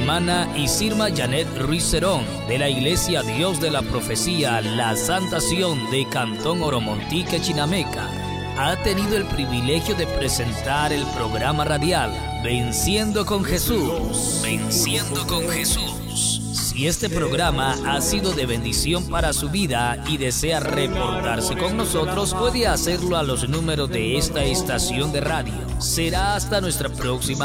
hermana Isirma Janet Ruiz Cerón, de la Iglesia Dios de la Profecía La Santa Sion de Cantón Oromontique, Chinameca, ha tenido el privilegio de presentar el programa radial Venciendo con Jesús. Venciendo con Jesús. Si este programa ha sido de bendición para su vida y desea reportarse con nosotros, puede hacerlo a los números de esta estación de radio. Será hasta nuestra próxima